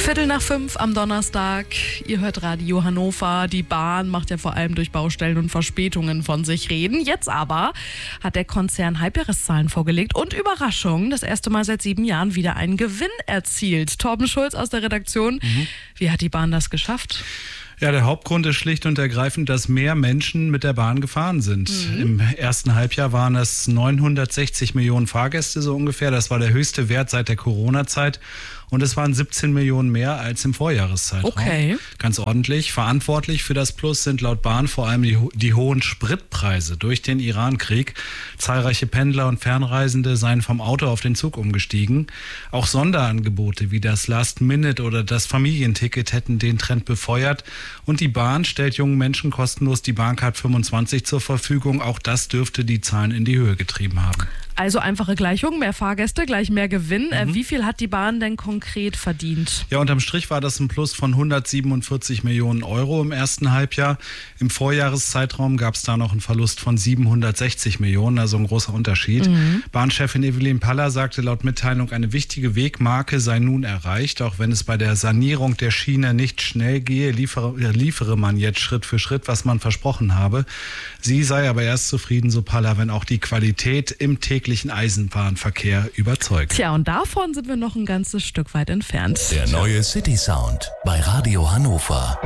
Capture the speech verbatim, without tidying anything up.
Viertel nach fünf am Donnerstag. Ihr hört Radio Hannover. Die Bahn macht ja vor allem durch Baustellen und Verspätungen von sich reden. Jetzt aber hat der Konzern Halbjahreszahlen vorgelegt und Überraschung, das erste Mal seit sieben Jahren wieder einen Gewinn erzielt. Torben Schulz aus der Redaktion. Mhm. Wie hat die Bahn das geschafft? Ja, der Hauptgrund ist schlicht und ergreifend, dass mehr Menschen mit der Bahn gefahren sind. Mhm. Im ersten Halbjahr waren es neunhundertsechzig Millionen Fahrgäste so ungefähr. Das war der höchste Wert seit der Corona-Zeit. Und es waren siebzehn Millionen mehr als im Vorjahreszeitraum. Okay. Ganz ordentlich. Verantwortlich für das Plus sind laut Bahn vor allem die, die hohen Spritpreise durch den Irankrieg. Zahlreiche Pendler und Fernreisende seien vom Auto auf den Zug umgestiegen. Auch Sonderangebote wie das Last-Minute oder das Familienticket hätten den Trend befeuert. Und die Bahn stellt jungen Menschen kostenlos die Bahncard fünfundzwanzig zur Verfügung. Auch das dürfte die Zahlen in die Höhe getrieben haben. Also einfache Gleichung, mehr Fahrgäste, gleich mehr Gewinn. Mhm. Wie viel hat die Bahn denn konkret verdient? Ja, unterm Strich war das ein Plus von hundertsiebenundvierzig Millionen Euro im ersten Halbjahr. Im Vorjahreszeitraum gab es da noch einen Verlust von siebenhundertsechzig Millionen, also ein großer Unterschied. Mhm. Bahnchefin Evelyn Paller sagte laut Mitteilung, eine wichtige Wegmarke sei nun erreicht. Auch wenn es bei der Sanierung der Schiene nicht schnell gehe, liefere, liefere man jetzt Schritt für Schritt, was man versprochen habe. Sie sei aber erst zufrieden, so Paller, wenn auch die Qualität im täglichen Eisenbahnverkehr überzeugt. Tja, und davon sind wir noch ein ganzes Stück weit entfernt. Der neue City Sound bei Radio Hannover.